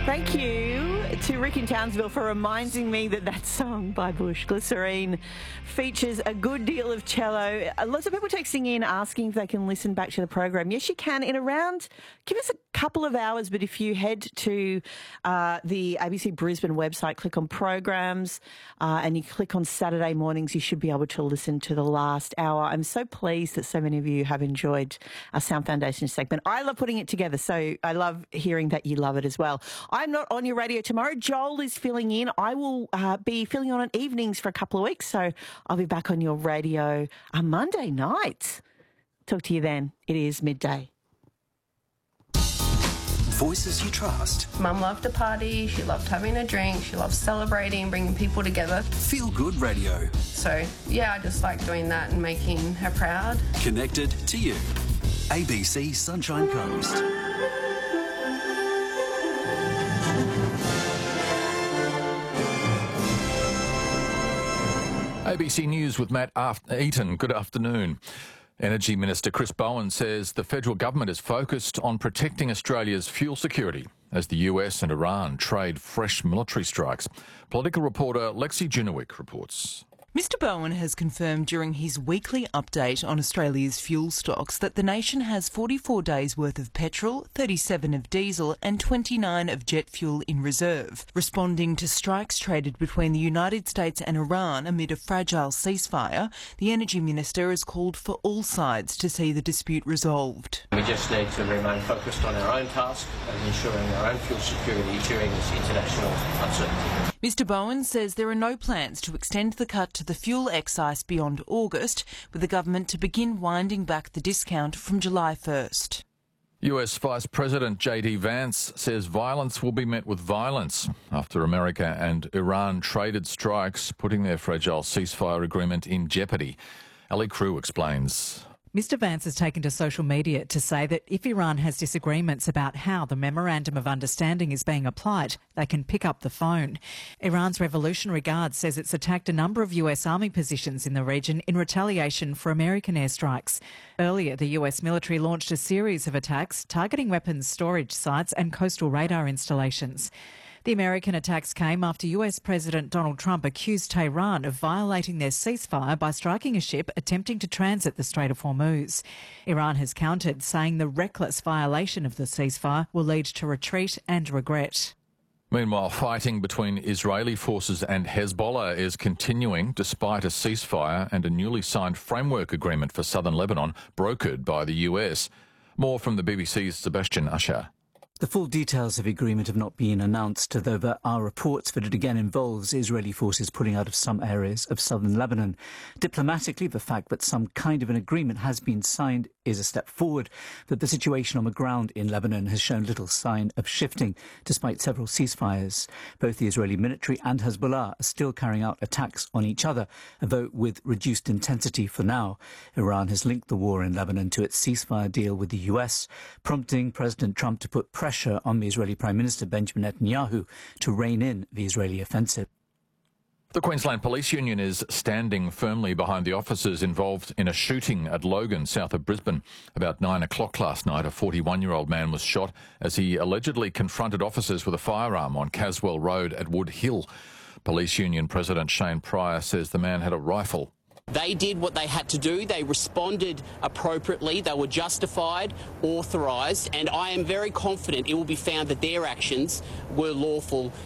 Thank you to Rick in Townsville for reminding me that that song by Bush, Glycerine, features a good deal of cello. Lots of people texting in asking if they can listen back to the program. Yes, you can in around, give us a couple of hours, but if you head to the ABC Brisbane website, click on programs and you click on Saturday mornings, you should be able to listen to the last hour. I'm so pleased that so many of you have enjoyed our Sound Foundation segment. I love putting it together, so I love hearing that you love it as well. I'm not on your radio tomorrow. Joel is filling in. I will be filling on evenings for a couple of weeks, so I'll be back on your radio on Monday night. Talk to you then. It is midday. Voices you trust. Mum loved to party, she loved having a drink, she loved celebrating, bringing people together. Feel Good Radio. So, yeah, I just like doing that and making her proud. Connected to you. ABC Sunshine Coast. ABC News with Matt Eaton. Good afternoon. Energy Minister Chris Bowen says the federal government is focused on protecting Australia's fuel security as the US and Iran trade fresh military strikes. Political reporter Lexi Junowick reports. Mr Bowen has confirmed during his weekly update on Australia's fuel stocks that the nation has 44 days worth of petrol, 37 of diesel and 29 of jet fuel in reserve. Responding to strikes traded between the United States and Iran amid a fragile ceasefire, the Energy Minister has called for all sides to see the dispute resolved. We just need to remain focused on our own task and ensuring our own fuel security during this international uncertainty. Mr Bowen says there are no plans to extend the cut to the fuel excise beyond August, with the government to begin winding back the discount from July 1st. US Vice President J.D. Vance says violence will be met with violence after America and Iran traded strikes, putting their fragile ceasefire agreement in jeopardy. Ali Crew explains. Mr Vance has taken to social media to say that if Iran has disagreements about how the Memorandum of Understanding is being applied, they can pick up the phone. Iran's Revolutionary Guard says it's attacked a number of US Army positions in the region in retaliation for American airstrikes. Earlier, the US military launched a series of attacks targeting weapons storage sites and coastal radar installations. The American attacks came after US President Donald Trump accused Tehran of violating their ceasefire by striking a ship attempting to transit the Strait of Hormuz. Iran has countered, saying the reckless violation of the ceasefire will lead to retreat and regret. Meanwhile, fighting between Israeli forces and Hezbollah is continuing despite a ceasefire and a newly signed framework agreement for southern Lebanon brokered by the US. More from the BBC's Sebastian Usher. The full details of the agreement have not been announced, though there are reports that it again involves Israeli forces pulling out of some areas of southern Lebanon. Diplomatically, the fact that some kind of an agreement has been signed is a step forward, but the situation on the ground in Lebanon has shown little sign of shifting, despite several ceasefires. Both the Israeli military and Hezbollah are still carrying out attacks on each other, though with reduced intensity for now. Iran has linked the war in Lebanon to its ceasefire deal with the US, prompting President Trump to put pressure on the Israeli Prime Minister Benjamin Netanyahu to rein in the Israeli offensive. The Queensland Police Union is standing firmly behind the officers involved in a shooting at Logan, south of Brisbane. About 9 o'clock last night, a 41-year-old man was shot as he allegedly confronted officers with a firearm on Caswell Road at Wood Hill. Police Union President Shane Pryor says the man had a rifle. They did what they had to do. They responded appropriately. They were justified, authorised, and I am very confident it will be found that their actions were lawful